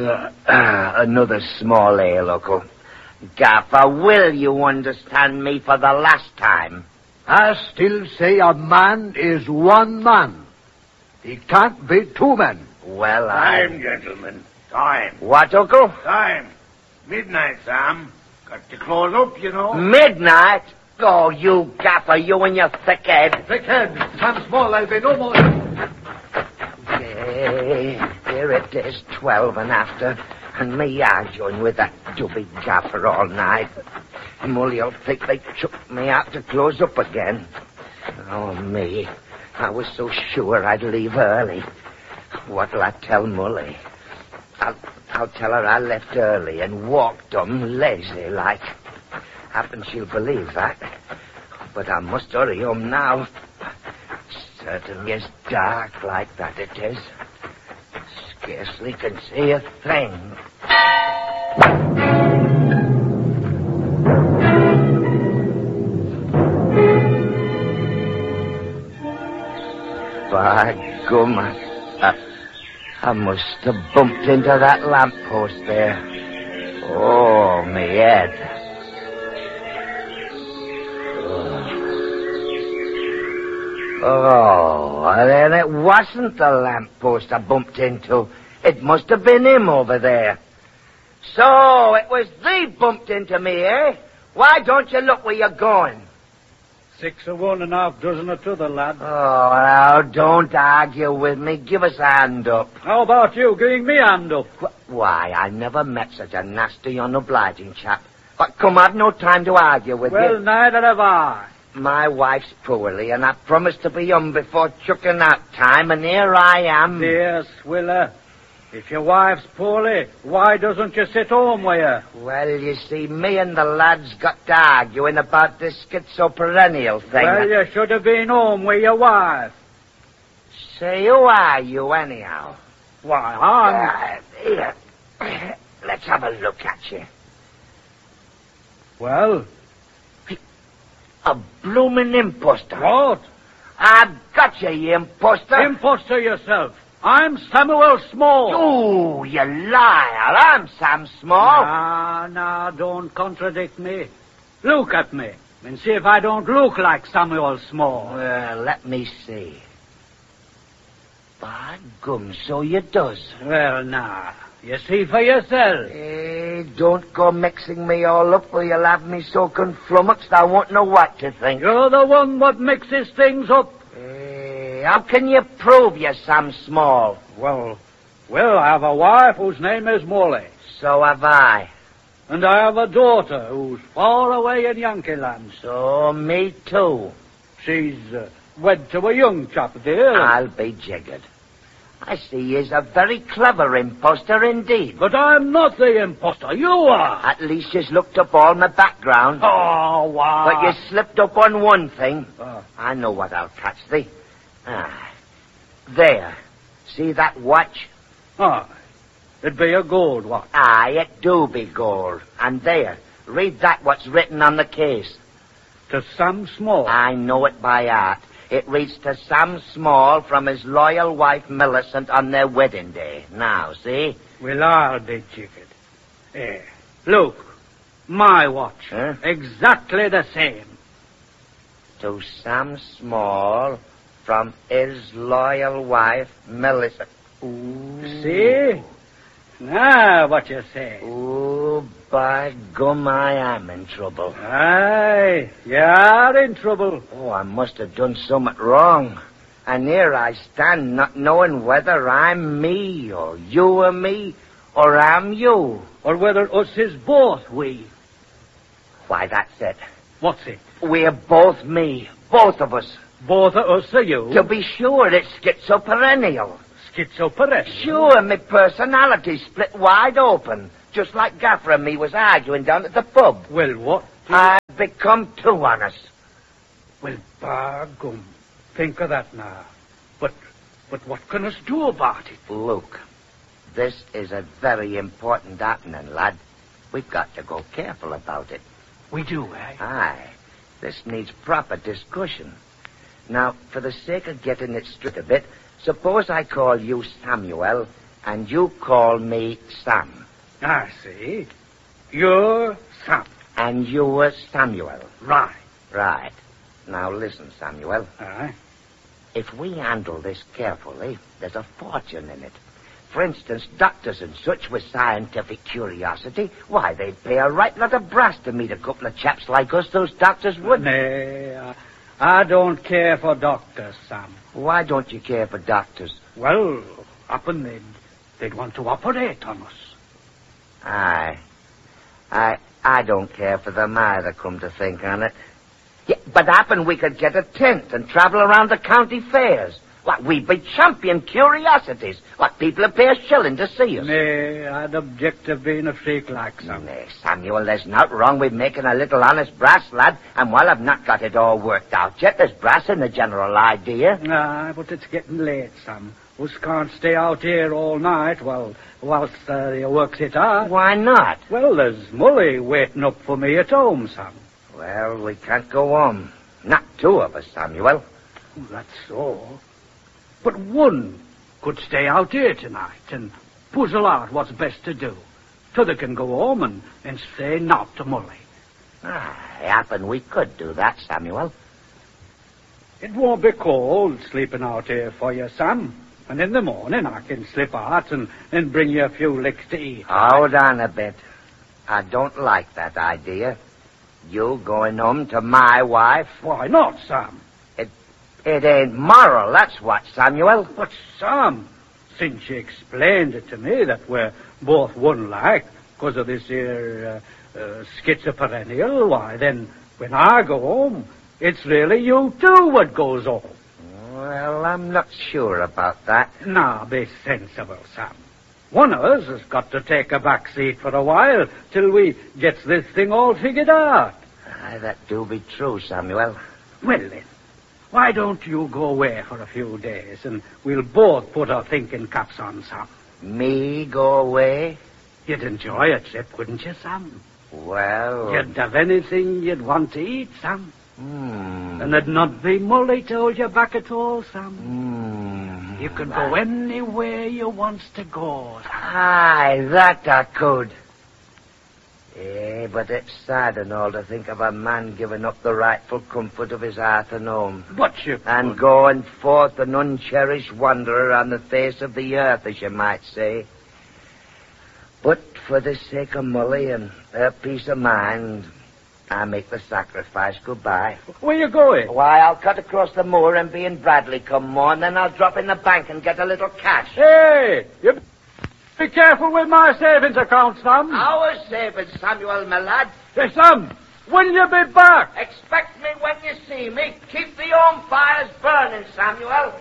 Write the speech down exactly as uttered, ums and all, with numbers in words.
Uh, uh, another small ale, Uncle. Gaffer, will you understand me for the last time? I still say a man is one man. He can't be two men. Well, I... Time, gentlemen. Time. What, Uncle? Time. Midnight, Sam. Got to close up, you know. Midnight? Oh, you Gaffer, you and your thick head. Thick head. Sam Small, I'll be no more... Hey, here it is, twelve and after, and me arguing with that dubby Gaffer all night. Mully'll think they took me out to close up again. Oh, me. I was so sure I'd leave early. What'll I tell Mully? I'll, I'll tell her I left early and walked home lazy like. Happen she'll believe that. But I must hurry home now. Certainly is dark like that it is. Scarcely can see a thing. By gum, I, I must have bumped into that lamppost there. Oh, me head. Oh, oh then it wasn't the lamppost I bumped into. It must have been him over there. So, it was thee bumped into me, eh? Why don't you look where you're going? Six of one and a half dozen of t'other, lad. Oh, now, don't argue with me. Give us a hand up. How about you giving me a hand up? Wh- Why, I never met such a nasty, unobliging chap. But come, I've no time to argue with Well, you. neither have I. My wife's poorly, and I promised to be home before chucking out time, and here I am. Dear Swiller, if your wife's poorly, why doesn't you sit home with her? Well, you see, me and the lads got to arguing about this schizoperennial thing. Well, you should have been home with your wife. Say, who are you, anyhow? Why, I'm... Uh, here. Let's have a look at you. Well? A bloomin' imposter. What? I've got you, you imposter. Imposter yourself. I'm Samuel Small. Oh, you liar. I'm Sam Small. Nah, nah, don't contradict me. Look at me and see if I don't look like Samuel Small. Well, let me see. By gum, so you does. Well, nah. You see for yourself. Hey, don't go mixing me all up or you'll have me so conflummoxed I won't know what to think. You're the one what mixes things up. Hey, how can you prove you're Sam Small? Well, well, I have a wife whose name is Molly. So have I. And I have a daughter who's far away in Yankee land. So me too. She's uh, wed to a young chap there. I'll be jiggered. I see he's a very clever imposter indeed. But I'm not the imposter. You are. At least you've looked up all my background. Oh, wow. But you slipped up on one thing. Oh. I know what I'll catch thee. Ah, there. See that watch? Ah, it'd be a gold watch. Aye, it do be gold. And there, read that what's written on the case. To Sam Small. I know it by heart. It reads to Sam Small from his loyal wife Millicent on their wedding day. Now, see? Well, I'll be jiggered. Eh, look, my watch. Huh? Exactly the same. To Sam Small from his loyal wife Millicent. Ooh. See? Now, what you say? Ooh, by gum, I am in trouble. Aye, you're in trouble. Oh, I must have done something wrong. And here I stand, not knowing whether I'm me, or you are me, or I'm you. Or whether us is both we. Why, that's it. What's it? We're both me, both of us. Both of us are you? To be sure, it's schizoperennial. Schizophrenic. Sure, my personality split wide open, just like Gaffer and me was arguing down at the pub. Well, what? I've become too honest. Well, by gum, think of that now. But, but what can us do about it? Luke, this is a very important happening, lad. We've got to go careful about it. We do, eh? Aye. This needs proper discussion. Now, for the sake of getting it straight a bit, suppose I call you Samuel, And you call me Sam. I see. You're Sam. And you were Samuel. Right. Right. Now listen, Samuel. Aye. If we handle this carefully, there's a fortune in it. For instance, doctors and such with scientific curiosity, why, they'd pay a right lot of brass to meet a couple of chaps like us, those doctors would. Nay, I, I don't care for doctors, Sam. Why don't you care for doctors? Well, happen they'd, they'd want to operate on us. Aye. I I don't care for them either, come to think on it. Yeah, but happen we could get a tent and travel around the county fairs. What, we'd be champion curiosities. What, people would pay a shilling to see us. Nay, I'd object to being a freak like Sam. Nay, Samuel, there's not wrong with making a little honest brass, lad. And while I've not got it all worked out yet, there's brass in the general idea. Aye, but it's getting late, Sam. Us can't stay out here all night while, whilst uh, you works it out. Why not? Well, there's Mully waiting up for me at home, Sam. Well, we can't go on. Not two of us, Samuel. Oh, that's so. But one could stay out here tonight and puzzle out what's best to do. T'other can go home and, and say not to Mully. Ah, happen we could do that, Samuel. It won't be cold sleeping out here for you, Sam. And in the morning I can slip out and, and bring you a few licks to eat. Hold on a bit. I don't like that idea. You going home to my wife? Why not, Sam? It it ain't moral, that's what, Samuel. But, Sam, since you explained it to me that we're both one-like because of this here uh, uh, schizoperennial, why, then when I go home, it's really you too what goes home. Well, I'm not sure about that. Now, be sensible, Sam. One of us has got to take a back seat for a while till we gets this thing all figured out. Aye, that do be true, Samuel. Well, then, why don't you go away for a few days and we'll both put our thinking caps on, Sam? Me go away? You'd enjoy a trip, wouldn't you, Sam? Well... You'd have anything you'd want to eat, Sam. Hmm. And there'd not be Mully to hold you back at all, Sam. Hmm. You could go anywhere you wants to go, Sam. Aye, that I could. Eh, but it's sad and all to think of a man giving up the rightful comfort of his hearth and home. But you And could. going forth an uncherished wanderer on the face of the earth, as you might say. But for the sake of Mully and her peace of mind, I make the sacrifice. Goodbye. Where you going? Why, I'll cut across the moor and be in Bradley come morn, then I'll drop in the bank and get a little cash. Hey, you be careful with my savings account, Sam. Our savings, Samuel, my lad. Hey, Sam, when you be back? Expect me when you see me. Keep the home fires burning, Samuel.